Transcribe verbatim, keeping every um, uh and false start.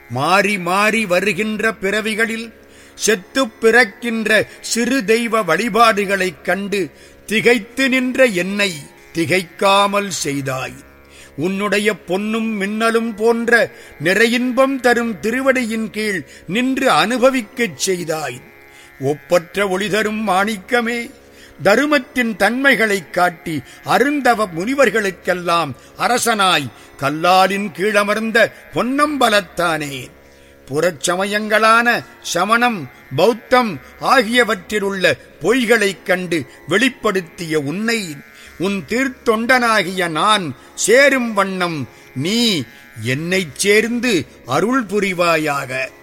மாறி மாறி வருகின்ற பிறவிகளில் செத்துப் பிறக்கின்ற சிறு தெய்வ வழிபாடுகளைக் கண்டு திகைத்து நின்ற என்னை திகைக்காமல் செய்தாய். உன்னுடைய பொன்னும் மின்னலும் போன்ற நிறையின்பம் தரும் திருவடியின் கீழ் நின்று அனுபவிக்கச் செய்தாய். ஒப்பற்ற ஒளிதரும் மாணிக்கமே, தருமத்தின் தன்மைகளைக் காட்டி அருந்தவ முனிவர்களுக்கெல்லாம் அரசனாய் கல்லாலின் கீழமர்ந்த பொன்னம்பலத்தானே, புறச்சமயங்களான சமணம் பௌத்தம் ஆகியவற்றிலுள்ள பொய்களைக் கண்டு வெளிப்படுத்திய உன்னை உன் தீர்த்தொண்டனாகிய நான் சேரும் வண்ணம் நீ என்னைச் சேர்ந்து அருள் புரிவாயாக.